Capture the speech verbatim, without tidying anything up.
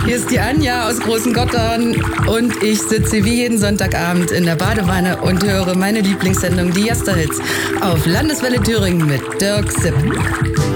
Hier ist die Anja aus Großen Gottern und ich sitze wie jeden Sonntagabend in der Badewanne und höre meine Lieblingssendung, die Jester-Hits, auf Landeswelle Thüringen mit Dirk Sipp.